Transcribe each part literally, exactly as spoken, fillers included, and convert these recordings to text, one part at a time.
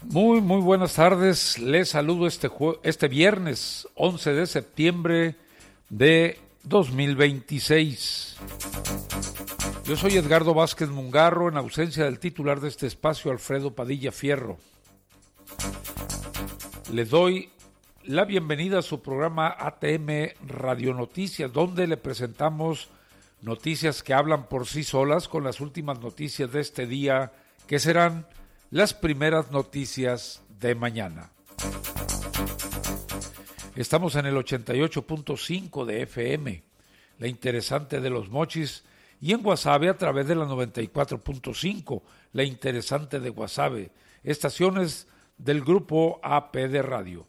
Muy, muy buenas tardes. Les saludo este, jue- este viernes once de septiembre de dos mil veintiséis. Yo soy Edgardo Vázquez Mungarro, en ausencia del titular de este espacio, Alfredo Padilla Fierro. Les doy la bienvenida a su programa A T M Radio Noticias, donde le presentamos noticias que hablan por sí solas con las últimas noticias de este día, que serán las primeras noticias de mañana. Estamos en el ochenta y ocho punto cinco de F M, la interesante de Los Mochis, y en Guasave a través de la noventa y cuatro punto cinco, la interesante de Guasave, estaciones del grupo A P de Radio.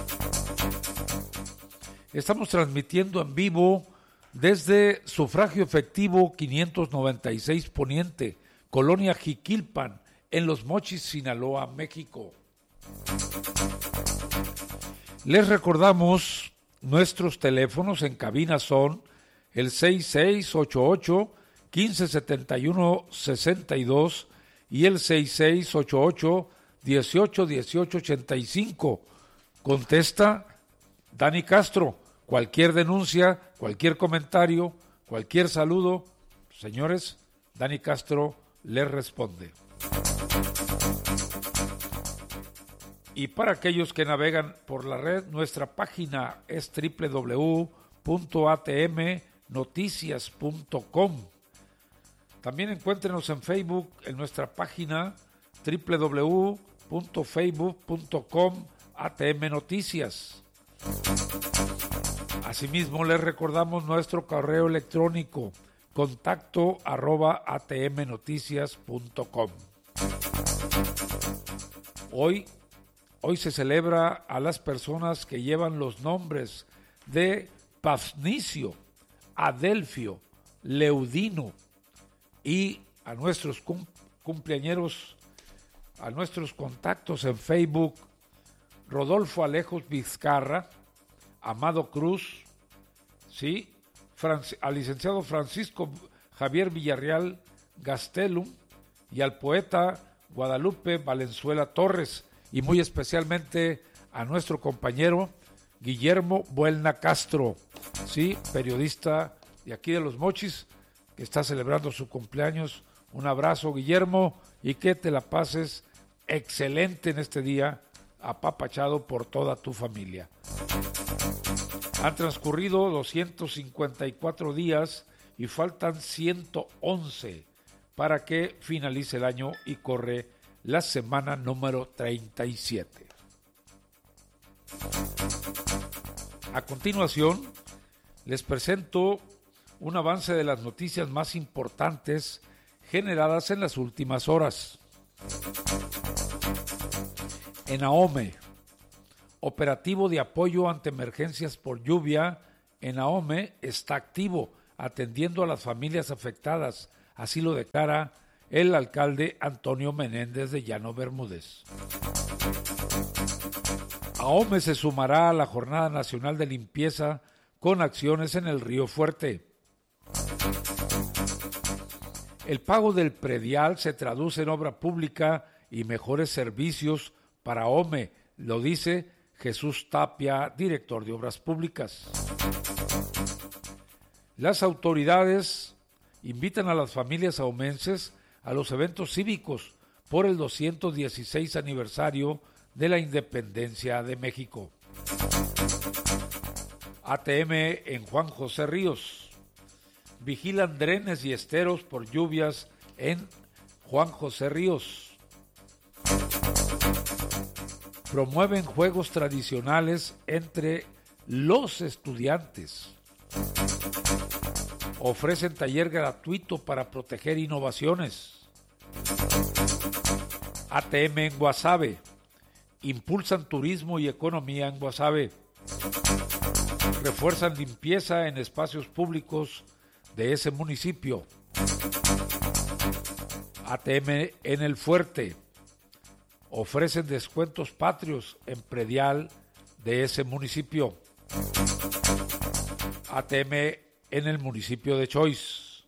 Estamos transmitiendo en vivo desde Sufragio Efectivo quinientos noventa y seis Poniente, Colonia Jiquilpan, en Los Mochis, Sinaloa, México. Les recordamos, nuestros teléfonos en cabina son el seis seis ocho ocho, uno cinco siete uno, seis dos y el seis seis ocho ocho, uno ocho uno ocho ocho cinco. Contesta Dani Castro. Cualquier denuncia, cualquier comentario, cualquier saludo, señores, Dani Castro les responde. Y para aquellos que navegan por la red, nuestra página es doble u doble u doble u punto a t m noticias punto com. También encuéntrenos en Facebook en nuestra página doble u doble u doble u punto facebook punto com A T M Noticias. Asimismo, les recordamos nuestro correo electrónico, contacto arroba atmnoticias punto com. Hoy, hoy se celebra a las personas que llevan los nombres de Pafnicio, Adelfio, Leudino, y a nuestros cum- cumpleañeros, a nuestros contactos en Facebook, Rodolfo Alejos Vizcarra, Amado Cruz, ¿sí? Franci- al licenciado Francisco Javier Villarreal Gastelum y al poeta Guadalupe Valenzuela Torres, y muy especialmente a nuestro compañero Guillermo Buelna Castro, ¿sí? Periodista de aquí de Los Mochis, que está celebrando su cumpleaños. Un abrazo, Guillermo, y que te la pases excelente en este día, apapachado por toda tu familia. Han transcurrido doscientos cincuenta y cuatro días y faltan ciento once para que finalice el año y corre la semana número treinta y siete. A continuación, les presento un avance de las noticias más importantes generadas en las últimas horas. En Ahome, operativo de apoyo ante emergencias por lluvia en Ahome está activo, atendiendo a las familias afectadas, así lo declara el alcalde Antonio Menéndez de Llano Bermúdez. Ahome se sumará a la Jornada Nacional de Limpieza con acciones en el Río Fuerte. El pago del predial se traduce en obra pública y mejores servicios para Ahome, lo dice Jesús Tapia, director de Obras Públicas. Las autoridades invitan a las familias ahumenses a los eventos cívicos por el doscientos dieciséis aniversario de la Independencia de México. A T M en Juan José Ríos. Vigilan drenes y esteros por lluvias en Juan José Ríos. Promueven juegos tradicionales entre los estudiantes. Ofrecen taller gratuito para proteger innovaciones. A T M en Guasave. Impulsan turismo y economía en Guasave. Refuerzan limpieza en espacios públicos de ese municipio. A T M en El Fuerte. Ofrecen descuentos patrios en predial de ese municipio. A T M en el municipio de Choice.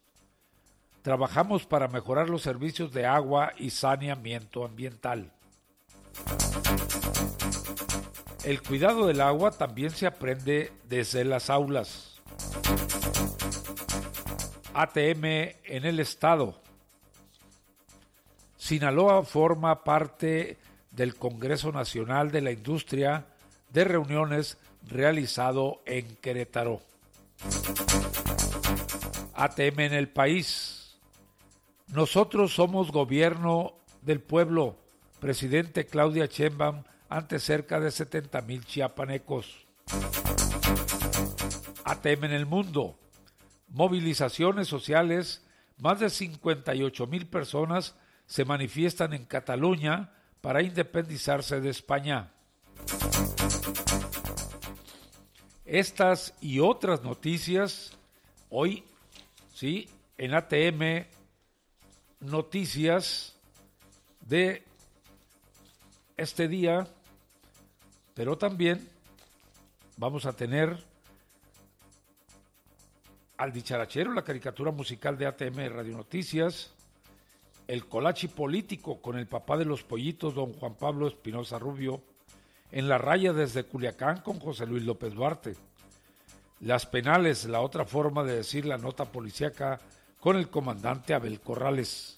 Trabajamos para mejorar los servicios de agua y saneamiento ambiental. El cuidado del agua también se aprende desde las aulas. A T M en el estado. Sinaloa forma parte del Congreso Nacional de la Industria de Reuniones realizado en Querétaro. A T M en el país. Nosotros somos gobierno del pueblo. Presidente Claudia Sheinbaum ante cerca de setenta mil chiapanecos. A T M en el mundo. Movilizaciones sociales. Más de cincuenta y ocho mil personas se manifiestan en Cataluña para independizarse de España. Estas y otras noticias hoy, sí, en A T M Noticias de este día, pero también vamos a tener al dicharachero, la caricatura musical de A T M Radio Noticias, el colachi político con el papá de los pollitos, don Juan Pablo Espinosa Rubio, en la raya desde Culiacán con José Luis López Duarte, las penales, la otra forma de decir la nota policíaca, con el comandante Abel Corrales,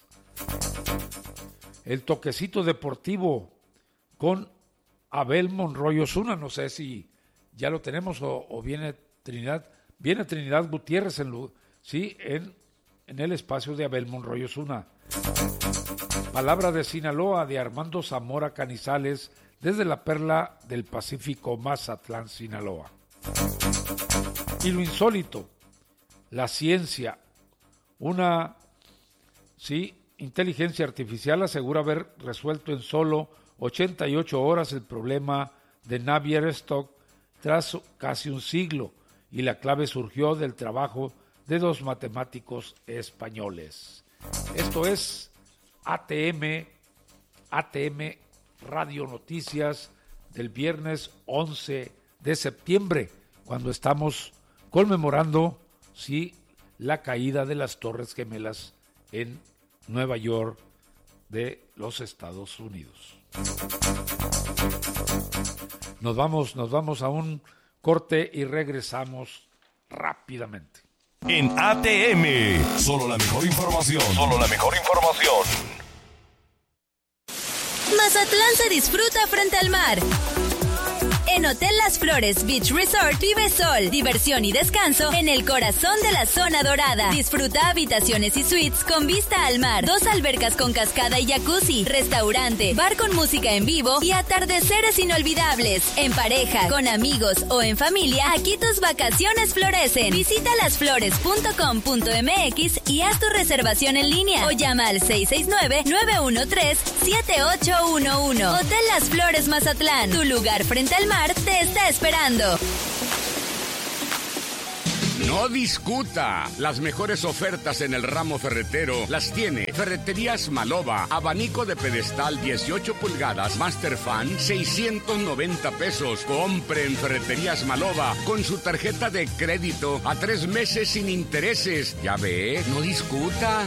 el toquecito deportivo con Abel Monroy Osuna, no sé si ya lo tenemos o, o viene Trinidad, viene Trinidad Gutiérrez en, sí, en, en el espacio de Abel Monroy Osuna. Palabra de Sinaloa de Armando Zamora Canizales desde la Perla del Pacífico, Mazatlán, Sinaloa. Y lo insólito, la ciencia, una sí, inteligencia artificial asegura haber resuelto en solo ochenta y ocho horas el problema de Navier-Stokes tras casi un siglo, y la clave surgió del trabajo de dos matemáticos españoles. Esto es A T M, A T M Radio Noticias del viernes once de septiembre, cuando estamos conmemorando, sí, la caída de las Torres Gemelas en Nueva York de los Estados Unidos. Nos vamos, nos vamos a un corte y regresamos rápidamente. En A T M, solo la mejor información. Solo la mejor información. Mazatlán se disfruta frente al mar. En Hotel Las Flores Beach Resort vive sol, diversión y descanso en el corazón de la zona dorada. Disfruta habitaciones y suites con vista al mar, dos albercas con cascada y jacuzzi, restaurante, bar con música en vivo y atardeceres inolvidables. En pareja, con amigos o en familia, aquí tus vacaciones florecen. Visita las flores punto com punto m x y haz tu reservación en línea o llama al seis seis nueve, nueve uno tres, siete ocho uno uno. Hotel Las Flores Mazatlán, tu lugar frente al mar te está esperando. No discuta. Las mejores ofertas en el ramo ferretero las tiene Ferreterías Maloba. Abanico de pedestal dieciocho pulgadas, Masterfan, seiscientos noventa pesos. Compre en Ferreterías Maloba con su tarjeta de crédito a tres meses sin intereses. Ya ve, no discuta.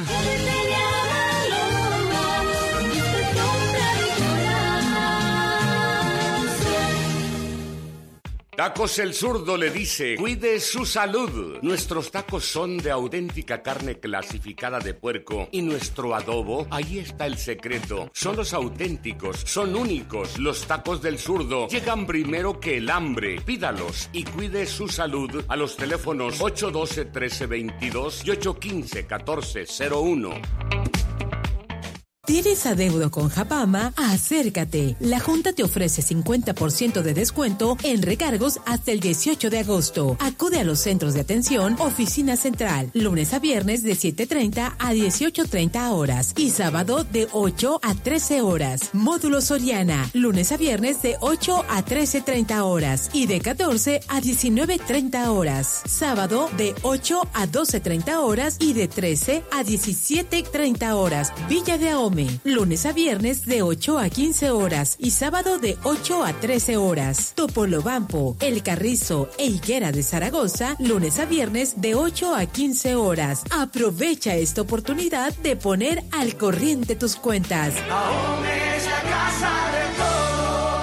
Tacos El Zurdo le dice, cuide su salud. Nuestros tacos son de auténtica carne clasificada de puerco y nuestro adobo, ahí está el secreto. Son los auténticos, son únicos. Los tacos del Zurdo llegan primero que el hambre. Pídalos y cuide su salud a los teléfonos ocho uno dos, trece veintidós y ocho uno cinco, catorce cero uno. ¿Tienes adeudo con Japama? Acércate. La Junta te ofrece cincuenta por ciento de descuento en recargos hasta el dieciocho de agosto. Acude a los centros de atención, oficina central, lunes a viernes de siete treinta a dieciocho treinta horas y sábado de ocho a trece horas. Módulo Soriana, lunes a viernes de ocho a trece treinta horas y de catorce a diecinueve treinta horas. Sábado de ocho a doce treinta horas y de trece a diecisiete treinta horas. Villa de Ahome, lunes a viernes de ocho a quince horas y sábado de ocho a trece horas. Topolobampo, El Carrizo e Higuera de Zaragoza, lunes a viernes de ocho a quince horas. Aprovecha esta oportunidad de poner al corriente tus cuentas. Ahome es la casa de todos.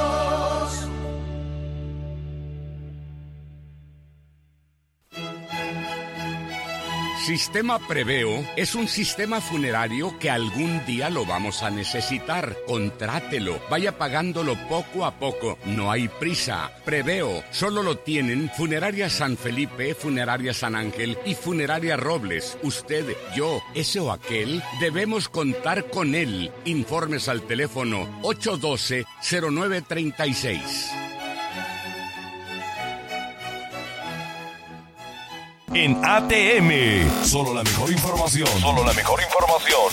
Sistema Preveo es un sistema funerario que algún día lo vamos a necesitar. Contrátelo, vaya pagándolo poco a poco. No hay prisa. Preveo solo lo tienen Funeraria San Felipe, Funeraria San Ángel y Funeraria Robles. Usted, yo, ese o aquel, debemos contar con él. Informes al teléfono ocho uno dos, cero nueve tres seis. En A T M, solo la mejor información. Solo la mejor información.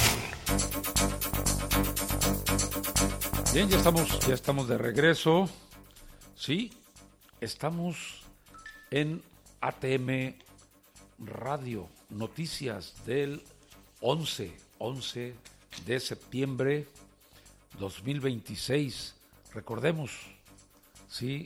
Bien, ya estamos, ya estamos de regreso. Sí, estamos en A T M Radio, noticias del once de septiembre dos mil veintiséis. Recordemos, sí,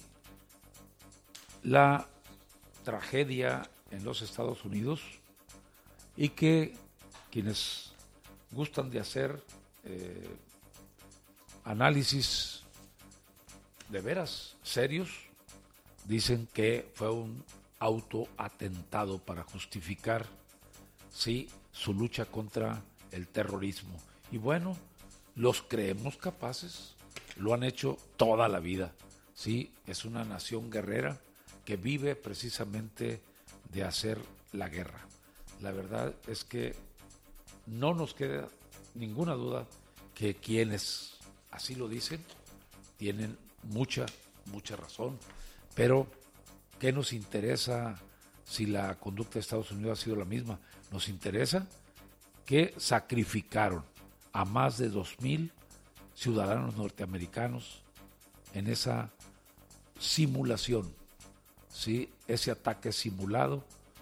la tragedia en los Estados Unidos, y que quienes gustan de hacer eh, análisis de veras serios dicen que fue un autoatentado para justificar, sí, su lucha contra el terrorismo. Y bueno, los creemos capaces, lo han hecho toda la vida. Sí, es una nación guerrera que vive precisamente de hacer la guerra. La verdad es que no nos queda ninguna duda que quienes así lo dicen tienen mucha, mucha razón. Pero, ¿qué nos interesa si la conducta de Estados Unidos ha sido la misma? Nos interesa que sacrificaron a más de dos mil ciudadanos norteamericanos en esa simulación. Sí, ese ataque simulado,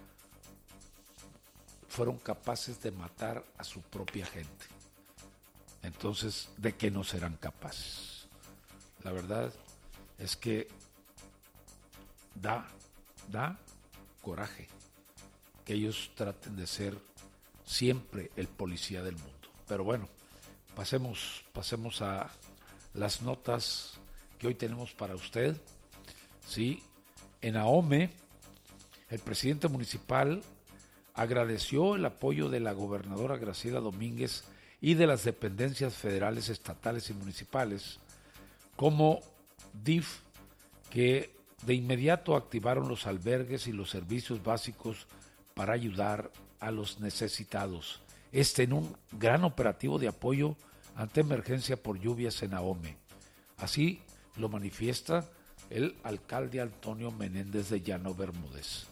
fueron capaces de matar a su propia gente. Entonces, ¿de qué no serán capaces? La verdad es que da, da coraje que ellos traten de ser siempre el policía del mundo. Pero bueno, pasemos, pasemos a las notas que hoy tenemos para usted. Sí. En Ahome, el presidente municipal agradeció el apoyo de la gobernadora Graciela Domínguez y de las dependencias federales, estatales y municipales, como D I F, que de inmediato activaron los albergues y los servicios básicos para ayudar a los necesitados. Este en un gran operativo de apoyo ante emergencia por lluvias en Ahome. Así lo manifiesta el alcalde Antonio Menéndez de Llano Bermúdez.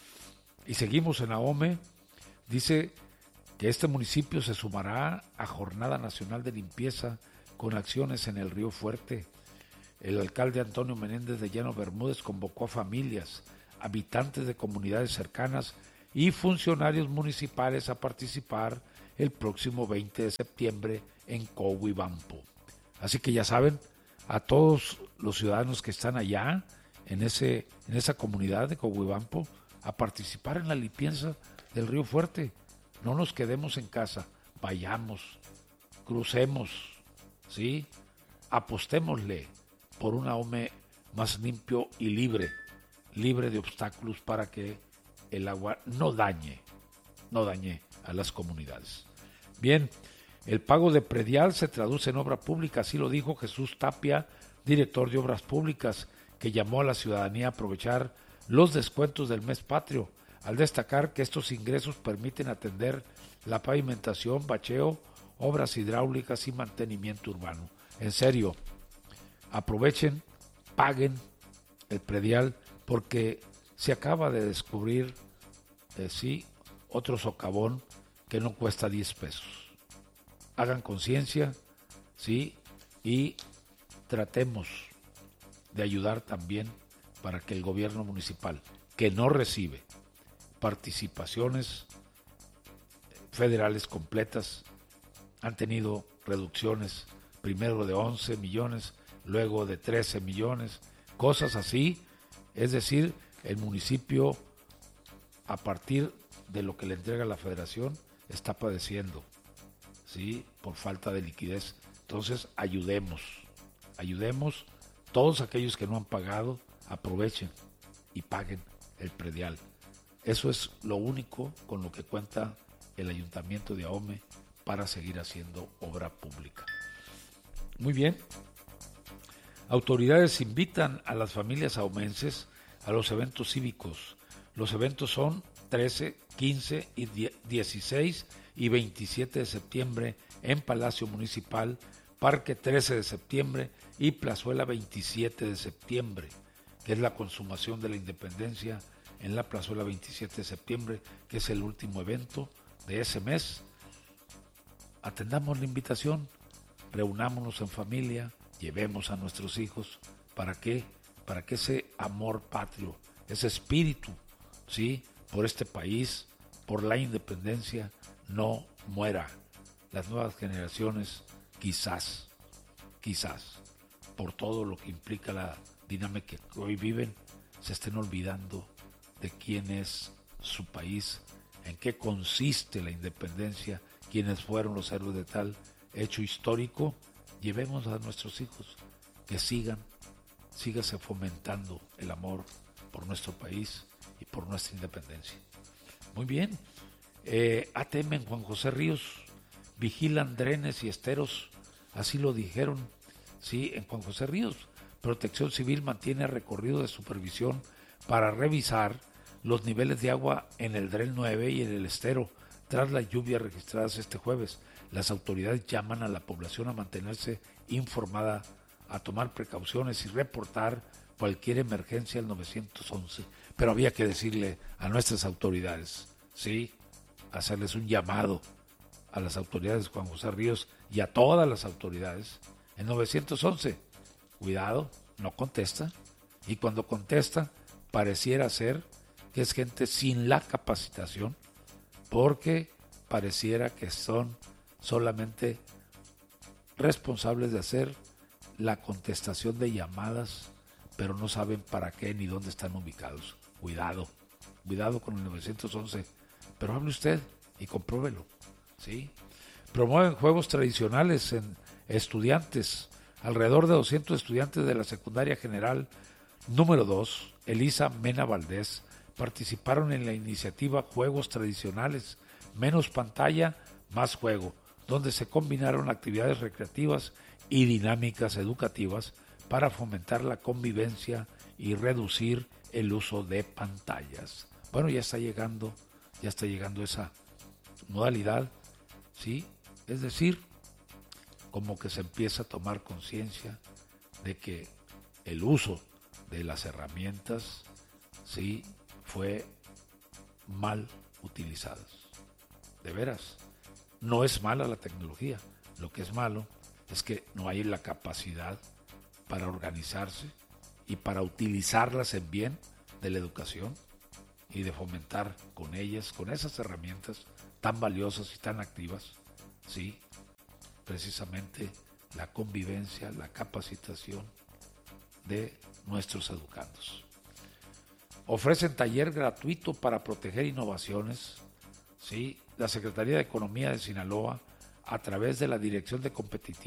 Y seguimos en Ahome. Dice que este municipio se sumará a Jornada Nacional de Limpieza con acciones en el Río Fuerte. El alcalde Antonio Menéndez de Llano Bermúdez convocó a familias, habitantes de comunidades cercanas y funcionarios municipales a participar el próximo veinte de septiembre en Coahuibampo. Así que ya saben, a todos los ciudadanos que están allá, en ese en esa comunidad de Coahuibampo, a participar en la limpieza del Río Fuerte. No nos quedemos en casa, vayamos, crucemos, ¿sí? Apostémosle por un Ahome más limpio y libre, libre de obstáculos para que el agua no dañe, no dañe a las comunidades. Bien, el pago de predial se traduce en obra pública, así lo dijo Jesús Tapia, director de Obras Públicas, que llamó a la ciudadanía a aprovechar los descuentos del mes patrio, al destacar que estos ingresos permiten atender la pavimentación, bacheo, obras hidráulicas y mantenimiento urbano. En serio, aprovechen, paguen el predial, porque se acaba de descubrir, eh, sí, otro socavón que no cuesta diez pesos. Hagan conciencia, sí, y tratemos de ayudar también para que el gobierno municipal, que no recibe participaciones federales completas, han tenido reducciones, primero de once millones, luego de trece millones, cosas así. Es decir, el municipio, a partir de lo que le entrega la federación, está padeciendo, ¿sí?, por falta de liquidez. Entonces, ayudemos, ayudemos, todos aquellos que no han pagado, aprovechen y paguen el predial. Eso es lo único con lo que cuenta el Ayuntamiento de Ahome para seguir haciendo obra pública. Muy bien. Autoridades invitan a las familias ahumenses a los eventos cívicos. Los eventos son trece, quince, y dieciséis y veintisiete de septiembre en Palacio Municipal, Parque trece de septiembre y Plazuela veintisiete de septiembre, que es la consumación de la independencia en la Plazuela veintisiete de septiembre, que es el último evento de ese mes. Atendamos la invitación, reunámonos en familia, llevemos a nuestros hijos, ¿para qué? Para que ese amor patrio, ese espíritu, ¿sí?, por este país, por la independencia, no muera. Las nuevas generaciones, quizás, quizás, por todo lo que implica la dinámica que hoy viven, se estén olvidando de quién es su país, en qué consiste la independencia, quiénes fueron los héroes de tal hecho histórico. Llevemos a nuestros hijos que sigan, sígase fomentando el amor por nuestro país y por nuestra independencia. Muy bien, eh, A T M en Juan José Ríos, vigilan drenes y esteros, así lo dijeron, sí, en Juan José Ríos. Protección Civil mantiene recorrido de supervisión para revisar los niveles de agua en el Dren nueve y en el estero, tras las lluvias registradas este jueves. Las autoridades llaman a la población a mantenerse informada, a tomar precauciones y reportar cualquier emergencia al nueve once. Pero había que decirle a nuestras autoridades, sí, hacerles un llamado a las autoridades de Juan José Ríos y a todas las autoridades. El nueve once, cuidado, no contesta, y cuando contesta pareciera ser que es gente sin la capacitación, porque pareciera que son solamente responsables de hacer la contestación de llamadas, pero no saben para qué ni dónde están ubicados. Cuidado, cuidado con el nueve once, pero hable usted y compruébelo, ¿sí? Promueven juegos tradicionales en estudiantes. Alrededor de doscientos estudiantes de la Secundaria General número dos, Elisa Mena Valdés, participaron en la iniciativa Juegos Tradicionales, menos pantalla, más juego, donde se combinaron actividades recreativas y dinámicas educativas para fomentar la convivencia y reducir el uso de pantallas. Bueno, ya está llegando, ya está llegando esa modalidad, ¿sí? Es decir, como que se empieza a tomar conciencia de que el uso de las herramientas, sí, fue mal utilizadas. De veras, no es mala la tecnología, lo que es malo es que no hay la capacidad para organizarse y para utilizarlas en bien de la educación y de fomentar con ellas, con esas herramientas tan valiosas y tan activas, sí, precisamente la convivencia, la capacitación de nuestros educandos. Ofrecen taller gratuito para proteger innovaciones, sí, la Secretaría de Economía de Sinaloa, a través de la Dirección de Competitividad